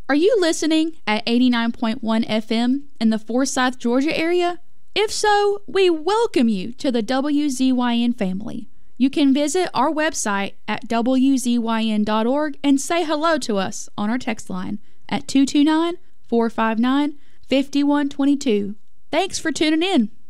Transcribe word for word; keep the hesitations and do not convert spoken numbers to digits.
Are you listening at eighty-nine point one F M in the Forsyth, Georgia area? If so, we welcome you to the W Z Y N family. You can visit our website at W Z Y N dot org and say hello to us on our text line at two two nine, four five nine, five one two two. Thanks for tuning in.